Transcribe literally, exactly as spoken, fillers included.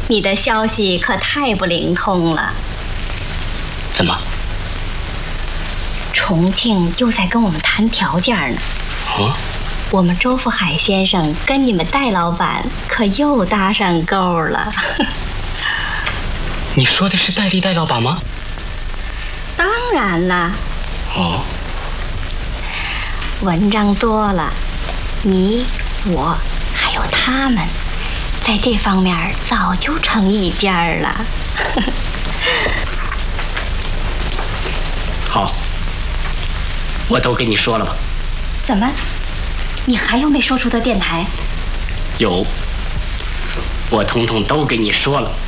你的消息可太不灵通了。 怎么？ 重庆又在跟我们谈条件呢。 啊？ 我们周福海先生跟你们戴老板可又搭上钩了。 你说的是戴笠戴老板吗？ 当然啦。 哦。 文章多了，你我还有他们，在这方面早就成一家了。 好，我都跟你说了吧。 怎么？你还有没说出的电台？ 有，我统统都跟你说了。